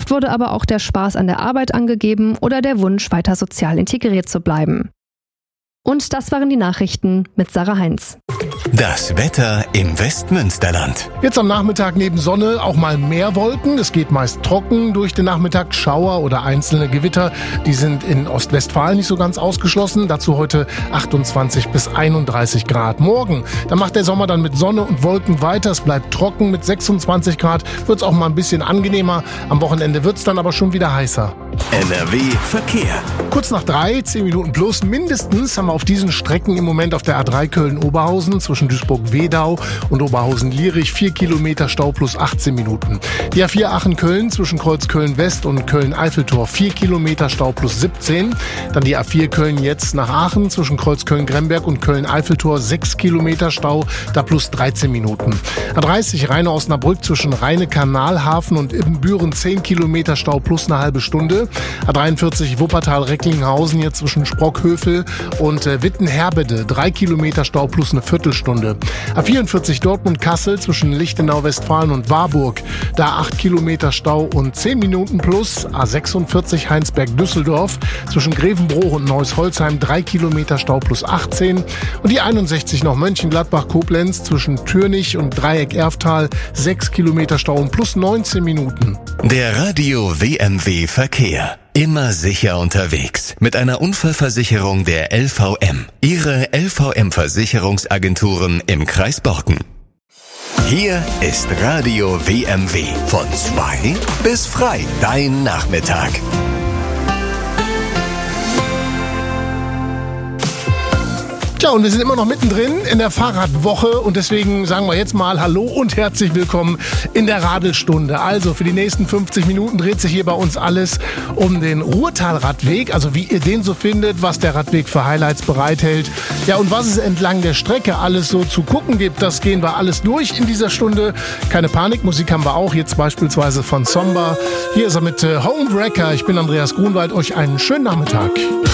Oft wurde aber auch der Spaß an der Arbeit angegeben oder der Wunsch, weiter sozial integriert zu bleiben. Und das waren die Nachrichten mit Sarah Heinz. Das Wetter im Westmünsterland. Jetzt am Nachmittag neben Sonne auch mal mehr Wolken. Es geht meist trocken durch den Nachmittag. Schauer oder einzelne Gewitter, die sind in Ostwestfalen nicht so ganz ausgeschlossen. Dazu heute 28 bis 31 Grad. Morgen, da macht der Sommer dann mit Sonne und Wolken weiter. Es bleibt trocken mit 26 Grad. Wird es auch mal ein bisschen angenehmer. Am Wochenende wird es dann aber schon wieder heißer. NRW Verkehr. Kurz nach 3, 10 Minuten plus mindestens haben wir auf diesen Strecken im Moment auf der A3 Köln-Oberhausen zwischen Duisburg-Wedau und Oberhausen-Lierich 4 Kilometer Stau plus 18 Minuten. Die A4 Aachen-Köln zwischen Kreuz Köln-West und Köln-Eiffeltor 4 Kilometer Stau plus 17. Dann die A4 Köln jetzt nach Aachen zwischen Kreuz Köln-Gremberg und Köln-Eiffeltor 6 Kilometer Stau, da plus 13 Minuten. A30 Rheine-Osnabrück zwischen Rheine-Kanalhafen und Ibbenbüren 10 Kilometer Stau plus eine halbe Stunde. A43 Wuppertal-Recklinghausen hier zwischen Sprockhövel und Witten-Herbede 3 Kilometer Stau plus eine Viertelstunde. A44 Dortmund-Kassel zwischen Lichtenau-Westfalen und Warburg, da 8 Kilometer Stau und 10 Minuten plus. A46 Heinsberg-Düsseldorf zwischen Grevenbroich und Neuss-Holzheim 3 Kilometer Stau plus 18. Und die 61 noch Mönchengladbach-Koblenz zwischen Türnich und Dreieck-Erftal 6 Kilometer Stau und plus 19 Minuten. Der Radio WMW Verkehr. Immer sicher unterwegs. Mit einer Unfallversicherung der LVM. Ihre LVM-Versicherungsagenturen im Kreis Borken. Hier ist Radio WMW. Von 2 bis frei. Dein Nachmittag. Tja, und wir sind immer noch mittendrin in der Fahrradwoche und deswegen sagen wir jetzt mal Hallo und herzlich willkommen in der Radelstunde. Also für die nächsten 50 Minuten dreht sich hier bei uns alles um den Ruhrtalradweg, also wie ihr den so findet, was der Radweg für Highlights bereithält. Ja, und was es entlang der Strecke alles so zu gucken gibt, das gehen wir alles durch in dieser Stunde. Keine Panik, Musik haben wir auch, jetzt beispielsweise von Somba. Hier ist er mit Homewrecker. Ich bin Andreas Grunwald, euch einen schönen Nachmittag.